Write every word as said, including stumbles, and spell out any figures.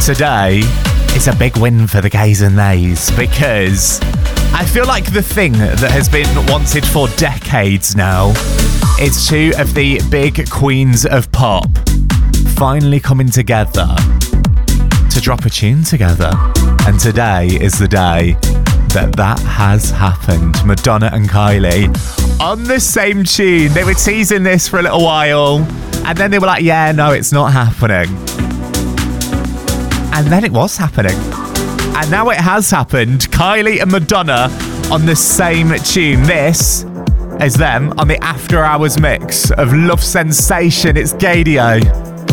today is a big win for the gays and theys, because I feel like the thing that has been wanted for decades now is two of the big queens of pop finally coming together to drop a tune together. And today is the day that that has happened. Madonna and Kylie on the same tune. They were teasing this for a little while, and then they were like, yeah, no, it's not happening. And then it was happening. And now it has happened. Kylie and Madonna on the same tune. This is them on the After Hours mix of Love Sensation. It's Gaydio.